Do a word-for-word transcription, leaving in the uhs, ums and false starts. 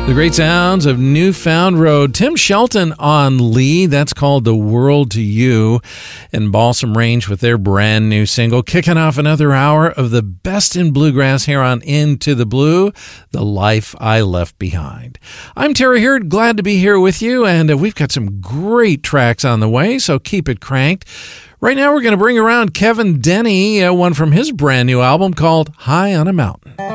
The great sounds of Newfound Road. Tim Shelton on lead. That's called The World to You. And Balsam Range with their brand new single. Kicking off another hour of the best in bluegrass here on Into the Blue, The Life I Left Behind. I'm Terry Hurd. Glad to be here with you. And uh, we've got some great tracks on the way, so keep it cranked. Right now we're going to bring around Kevin Denny, uh, one from his brand new album called High on a Mountain.